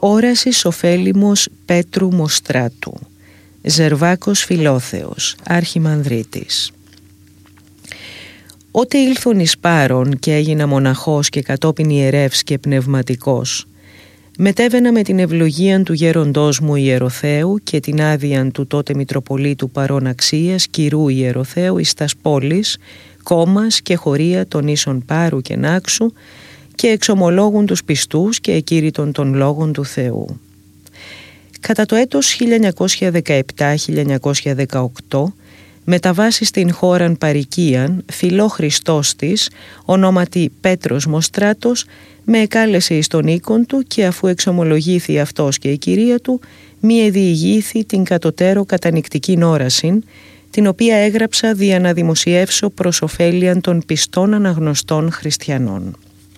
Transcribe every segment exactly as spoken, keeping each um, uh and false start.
Όρασης ωφέλιμος Πέτρου Μοστράτου. Ζερβάκος Φιλόθεος, Αρχιμανδρίτης. Ότε ήλθον εις Πάρον και έγινα μοναχός και κατόπιν ιερεύς και πνευματικός, μετέβαινα με την ευλογίαν του γέροντός μου Ιεροθέου και την άδειαν του τότε Μητροπολίτου Παρών Αξίας Κυρού Ιεροθέου εις τας πόλεις, κόμμας και χωρία των ίσων Πάρου και Νάξου, και εξομολόγουν τους πιστούς και εκήρυτον των λόγων του Θεού. Κατά το έτος χίλια εννιακόσια δεκαεπτά χίλια εννιακόσια δεκαοκτώ, μεταβάσει στην χώραν Παρικίαν, φιλό Χριστός της, ονόματι Πέτρος Μοστράτος, με εκάλεσε εις τον οίκον του και αφού εξομολογήθη αυτός και η κυρία του, μη εδιηγήθη την κατωτέρω κατανυκτικήν όρασιν, την οποία έγραψα δια να δημοσιεύσω προς ωφέλιαν των πιστών αναγνωστών χριστιανών.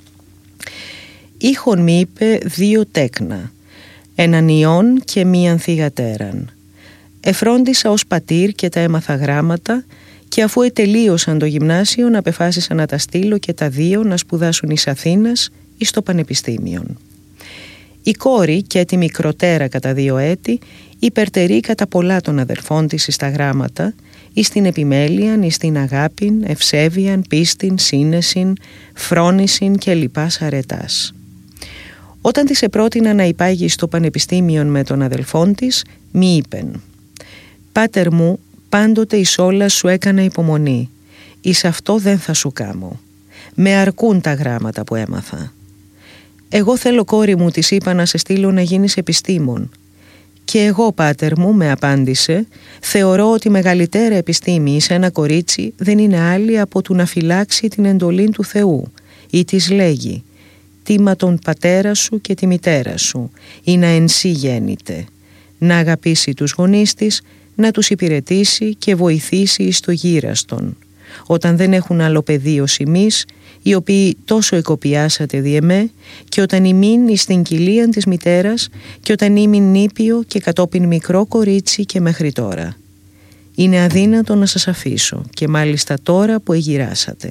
Ήχον μη είπε δύο τέκνα, έναν ιών και μίαν θυγατέραν. Εφρόντισα ως πατήρ και τα έμαθα γράμματα και αφού ετελείωσαν το γυμνάσιο απεφάσισα να τα στείλω και τα δύο να σπουδάσουν εις Αθήνας εις το Πανεπιστήμιον. Η κόρη και τη μικροτέρα κατά δύο έτη υπερτερεί κατά πολλά των αδερφών της εις τα γράμματα, εις την επιμέλειαν, εις την αγάπην, ευσέβειαν, πίστην, σύνεσιν, φρόνησιν και λοιπάς αρετάς. Όταν της επρότεινα να υπάγει στο Πανεπιστήμιον με τον αδελφόν της, μη είπεν: «Πάτερ μου, πάντοτε εις όλα σου έκανα υπομονή, εις αυτό δεν θα σου κάμω. Με αρκούν τα γράμματα που έμαθα. Εγώ θέλω, κόρη μου, της είπα, να σε στείλω να γίνεις επιστήμον. Και εγώ, πάτερ μου, με απάντησε, θεωρώ ότι μεγαλύτερα επιστήμη εις ένα κορίτσι δεν είναι άλλη από του να φυλάξει την εντολή του Θεού, ή της λέγει: «Τίμα τον πατέρα σου και τη μητέρα σου, ή να εν σύ γέννηται, να αγαπήσει τους γονείς της, να τους υπηρετήσει και βοηθήσει εις το γύραστον, όταν δεν έχουν άλλο παιδί ως εμείς, οι οποίοι τόσο εκοπιάσατε δι' εμέ, και όταν ημίν εις την κοιλίαν της μητέρας, και όταν ήμην νήπιο και κατόπιν μικρό κορίτσι και μέχρι τώρα. Είναι αδύνατο να σας αφήσω, και μάλιστα τώρα που εγυράσατε».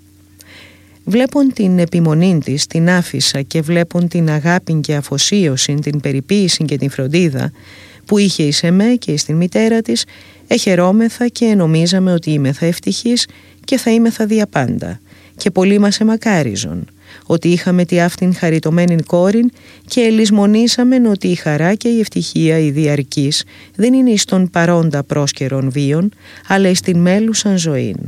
Βλέπον την επιμονή της, την άφησα, και βλέπον την αγάπη και αφοσίωση, την περιποίηση και την φροντίδα που είχε εις εμέ και εις την μητέρα της, εχαιρόμεθα και νομίζαμε ότι είμεθα ευτυχής και θα είμεθα διαπάντα, και πολλοί μας εμακάριζον, ότι είχαμε τη αυτήν χαριτωμένην κόρην, και ελισμονήσαμεν ότι η χαρά και η ευτυχία η διαρκής δεν είναι εις τον παρόντα πρόσκαιρον βίον, αλλά εις την μέλουσαν ζωήν.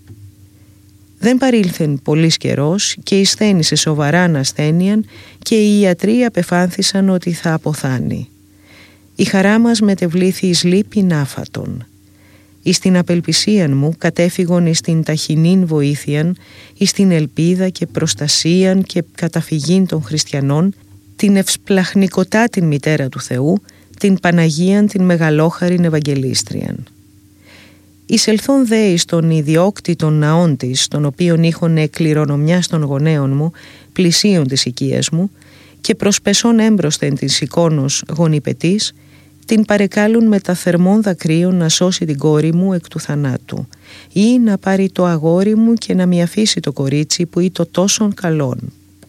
Δεν παρήλθεν πολύς καιρός και εισθένησε σοβαράν ασθένειαν, και οι ιατροί απεφάνθησαν ότι θα αποθάνει. Η χαρά μας μετεβλήθη εις λύπην άφατον. Εις την απελπισίαν μου κατέφυγον εις την ταχυνήν βοήθειαν, εις την ελπίδα και προστασίαν και καταφυγήν των χριστιανών, την ευσπλαχνικοτά την μητέρα του Θεού, την Παναγίαν την μεγαλόχαρην Ευαγγελίστριαν. Εισελθόν δε εις τον ιδιόκτητον ναόν της, τον οποίον είχον κληρονομιάς των γονέων μου, πλησίον της οικίας μου, και προσπεσόν έμπροσθεν της εικόνος γονιπετής, την παρεκάλουν με τα θερμών δακρύων να σώσει την κόρη μου εκ του θανάτου, ή να πάρει το αγόρι μου και να μη αφήσει το κορίτσι που είτο τόσον καλόν.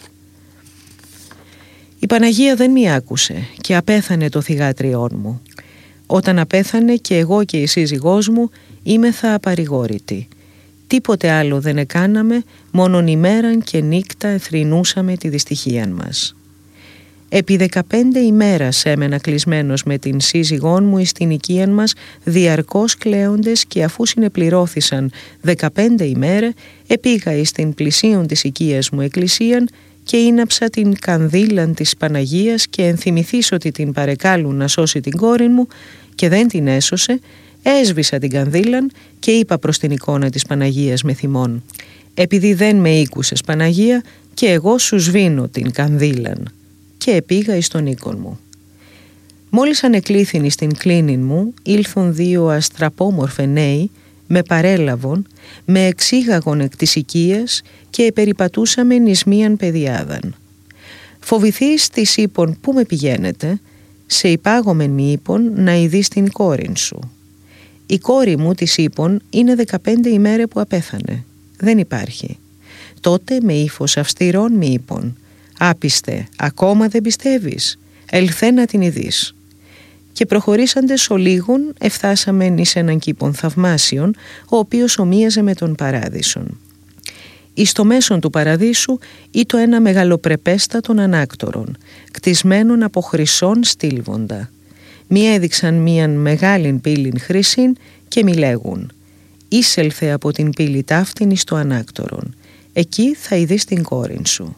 Η Παναγία δεν μη άκουσε και απέθανε το θυγάτριόν μου. Όταν απέθανε και εγώ και η σύζυγός μου, είμεθα απαρηγόρητοι. Τίποτε άλλο δεν εκάναμε, μόνον ημέραν και νύκτα εθρηνούσαμε τη δυστυχίαν μας. Επί δεκαπέντε ημέρας έμενα κλεισμένος με την σύζυγόν μου εις την οικίαν μας, διαρκώς κλαίοντες, και αφού συνεπληρώθησαν δεκαπέντε ημέρε, επήγα εις την πλησίον της οικίας μου εκκλησίαν και ίναψα την κανδύλαν της Παναγίας, και ενθυμηθείς ότι την παρεκάλουν να σώσει την κόρη μου και δεν την έσωσε, έσβησα την κανδύλαν και είπα προς την εικόνα της Παναγίας με θυμόν: «Επειδή δεν με ήκουσες, Παναγία, και εγώ σου σβήνω την κανδύλαν», και επήγα εις τον οίκον μου. Μόλις ανεκλήθην στην κλίνην μου, ήλθον δύο αστραπόμορφε νέοι, με παρέλαβον, με εξήγαγον εκ της οικίας και επεριπατούσαμεν εις μίαν παιδιάδαν. «Φοβηθείς», της είπων, «πού με πηγαίνετε?» «Σε υπάγομεν», μη είπων, «να ειδείς την κόρην σου». «Η κόρη μου», της είπων, «είναι δεκαπέντε ημέρε που απέθανε. Δεν υπάρχει». Τότε με ύφος αυστηρών μη είπων: «Άπιστε, ακόμα δεν πιστεύεις? ελθένα την ειδείς. Και προχωρήσαντες ολίγων εφθάσαμεν εις έναν κήπον θαυμάσιον, ο οποίος ομοίαζε με τον παράδεισον. Εις το μέσον του παραδείσου ήτο ένα μεγαλοπρεπέστατον ανάκτορον, κτισμένον από χρυσόν στήλβοντα. Μία έδειξαν μίαν μεγάλην πύλην χρυσήν και μη λέγουν «Ήσελθε από την πύλη ταύτην εις το ανάκτορον, εκεί θα ειδείς την κόρην σου».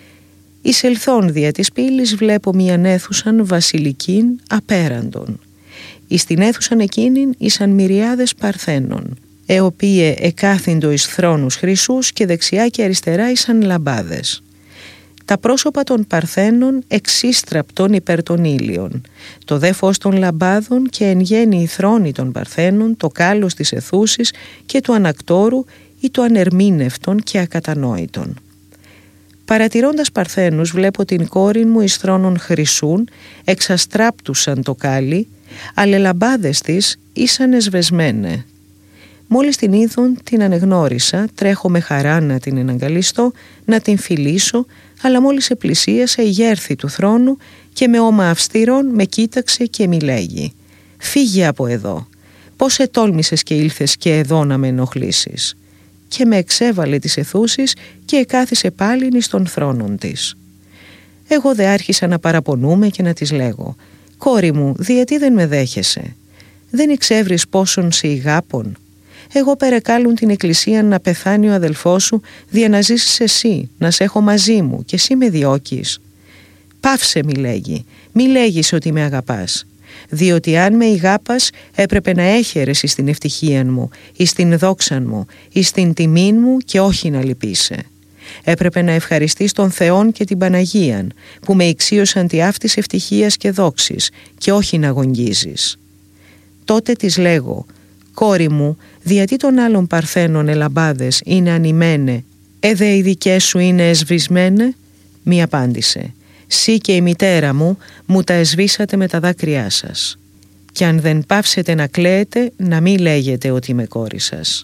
Εισελθών δια της πύλης βλέπω μίαν αίθουσαν βασιλικήν απέραντον. Εις την αίθουσαν εκείνην ήσαν μυριάδες παρθένων, εοπίε εκάθυντο εις θρόνους χρυσούς και δεξιά και αριστερά ήσαν λαμπάδες. Τα πρόσωπα των παρθένων εξίστραπτον υπέρ των ήλιων, το δε φως των λαμπάδων και εν γέννη η θρόνη των παρθένων, το κάλος της αιθούσης και του ανακτόρου ή το ανερμήνευτον και ακατανόητον. Παρατηρώντας παρθένους βλέπω την κόρη μου εις θρόνων χρυσούν, εξαστράπτουσαν το κάλι, αλλά λαμπάδες της ήσαν εσβεσμένε. Μόλις την είδον την ανεγνώρισα, τρέχω με χαρά να την εναγκαλιστώ, να την φιλήσω, αλλά μόλις επλησίασε η γέρθη του θρόνου και με όμα αυστηρών με κοίταξε και μη λέγει «Φύγε από εδώ, πώς ετόλμησες και ήλθες και εδώ να με ενοχλήσεις». Και με εξέβαλε τις αιθούσεις και εκάθισε πάλιν εις των θρόνων της. Εγώ δε άρχισα να παραπονούμε και να της λέγω «Κόρη μου, διαιτί δεν με δέχεσαι, δεν εξεύρεις πόσον σε ηγάπων. Εγώ περεκάλουν την εκκλησία να πεθάνει ο αδελφός σου, δια να ζήσεις εσύ, να σε έχω μαζί μου και εσύ με διώκεις. Πάυσε, μη λέγει, μη λέγεις ότι με αγαπάς. Διότι αν με ηγάπας έπρεπε να έχερες εις την ευτυχίαν μου, εις την δόξαν μου, εις την τιμήν μου και όχι να λυπείσαι. Έπρεπε να ευχαριστείς τον Θεόν και την Παναγίαν που με ηξίωσαν τη αυτής ευτυχίας και δόξης και όχι να γογγίζεις. Τότε της λέγω «Κόρη μου, διατί των άλλων παρθένων ελαμπάδες είναι ανημένε, εδε οι δικές σου είναι εσβησμένε?» Μη απάντησε «Σύ και η μητέρα μου μου τα εσβήσατε με τα δάκρυά σας. Κι αν δεν πάψετε να κλαίετε, να μη λέγετε ότι είμαι κόρη σας».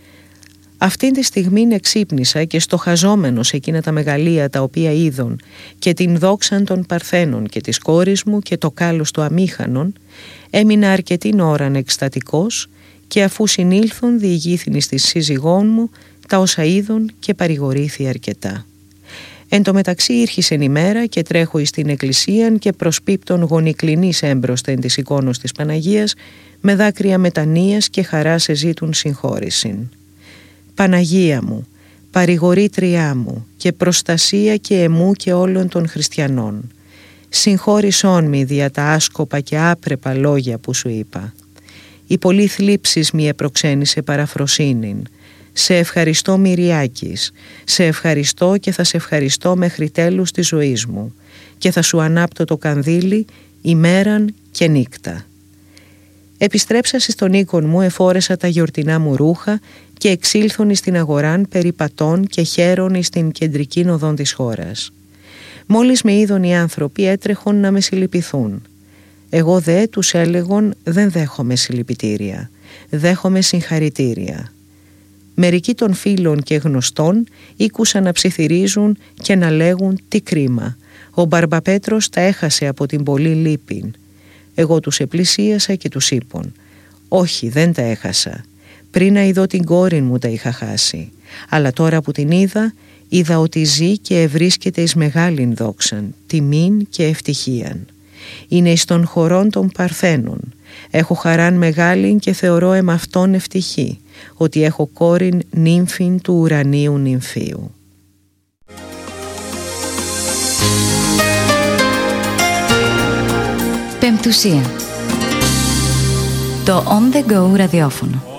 Αυτήν τη στιγμή εξύπνησα και στοχαζόμενος εκείνα τα μεγαλεία τα οποία είδων και την δόξαν των παρθένων και της κόρης μου και το κάλος του αμήχανον, έμεινα αρκετήν ώραν εκστατικός και αφού συνήλθον διηγήθην εις της σύζυγών μου τα όσα είδων και παρηγορήθη αρκετά. Εν τω μεταξύ ήρχισεν η μέρα και τρέχω εις την εκκλησίαν και προσπίπτων γονικλινής έμπροσθεν της εικόνος της Παναγίας με δάκρυα μετανοίας και χαρά σε ζήτουν συγχώρησιν. Παναγία μου, παρηγορήτριά μου και προστασία και εμού και όλων των χριστιανών, συγχώρησόν μη δια τα άσκοπα και άπρεπα λόγια που σου είπα. Η πολλή θλίψης μη επροξένησε παραφροσύνην. Σε ευχαριστώ Μυριάκης, σε ευχαριστώ και θα σε ευχαριστώ μέχρι τέλους της ζωής μου και θα σου ανάπτω το κανδύλι ημέραν και νύκτα. Επιστρέψας στον οίκον μου εφόρεσα τα γιορτινά μου ρούχα και εξήλθον εις την αγοράν περιπατών και χαίρον εις την κεντρική οδόν της χώρας. Μόλις με είδον οι άνθρωποι έτρεχον να με συλληπιθούν. Εγώ δε τους έλεγον δεν δέχομαι συλληπιτήρια, δέχομαι συγχαρητήρια. Μερικοί των φίλων και γνωστών ήκουσαν να ψιθυρίζουν και να λέγουν τι κρίμα. Ο Μπαρμπαπέτρος τα έχασε από την πολλή λύπην. Εγώ τους επλησίασα και τους είπων όχι, δεν τα έχασα. Πριν να ειδώ την κόρη μου τα είχα χάσει. Αλλά τώρα που την είδα, είδα ότι ζει και ευρίσκεται εις μεγάλην δόξαν, τιμήν και ευτυχίαν. Είναι εις των χωρών των Παρθένων. Έχω χαράν μεγάλην και θεωρώ εμ' αυτόν ευτυχή, ότι έχω κόρην νύμφην του ουρανίου νυμφίου. Πεμπτουσία. Το On The Go ραδιόφωνο.